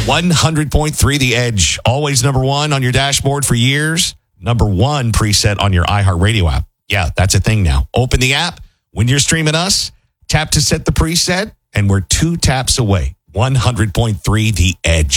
100.3 The Edge. Always number one on your dashboard for years. Number one preset on your iHeartRadio app. Yeah, that's a thing now. Open the app. When you're streaming us, tap to set the preset, and we're 2 taps away. 100.3 The Edge.